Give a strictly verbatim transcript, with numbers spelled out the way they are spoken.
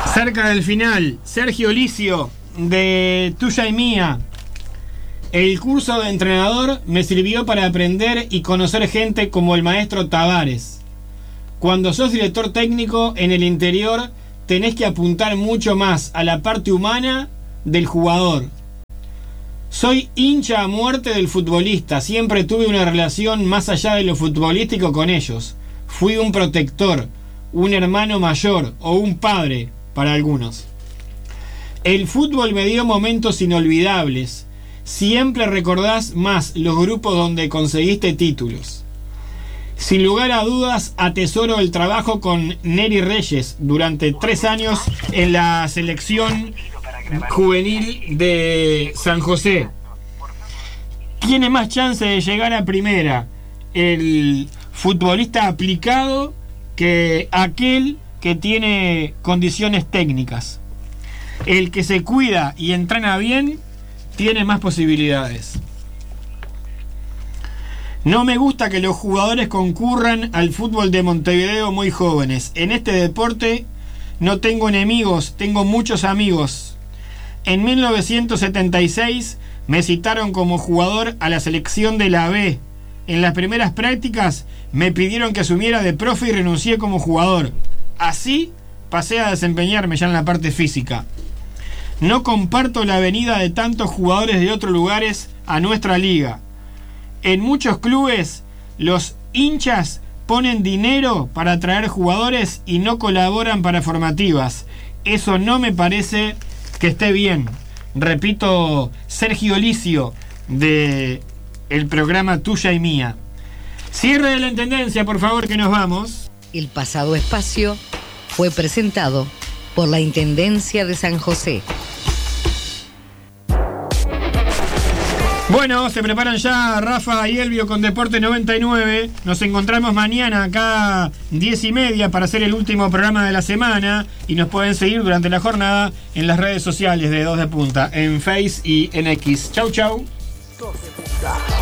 Cerca del final, Sergio Licio, de Tuya y Mía. El curso de entrenador me sirvió para aprender y conocer gente como el maestro Tavares. Cuando sos director técnico en el interior, tenés que apuntar mucho más a la parte humana del jugador. Soy hincha a muerte del futbolista, siempre tuve una relación más allá de lo futbolístico con ellos. Fui un protector, un hermano mayor o un padre para algunos. El fútbol me dio momentos inolvidables. Siempre recordás más los grupos donde conseguiste títulos. Sin lugar a dudas, atesoro el trabajo con Neri Reyes durante tres años en la selección juvenil de San José. Tiene más chance de llegar a primera el futbolista aplicado que aquel que tiene condiciones técnicas. El que se cuida y entrena bien tiene más posibilidades. No me gusta que los jugadores concurran al fútbol de Montevideo muy jóvenes. En este deporte no tengo enemigos, tengo muchos amigos. En mil novecientos setenta y seis me citaron como jugador a la selección de la B. En las primeras prácticas me pidieron que asumiera de profe y renuncié como jugador. Así pasé a desempeñarme ya en la parte física. No comparto la venida de tantos jugadores de otros lugares a nuestra liga. En muchos clubes los hinchas ponen dinero para traer jugadores y no colaboran para formativas. Eso no me parece que esté bien. Repito, Sergio Licio, de el programa Tuya y Mía. Cierre de la intendencia, por favor, que nos vamos. El pasado espacio fue presentado por la Intendencia de San José. Bueno, se preparan ya Rafa y Elvio con Deporte noventa y nueve. Nos encontramos mañana acá diez y media para hacer el último programa de la semana. Y nos pueden seguir durante la jornada en las redes sociales de Dos de Punta, en Face y en X. Chau, chau. Dos de Punta.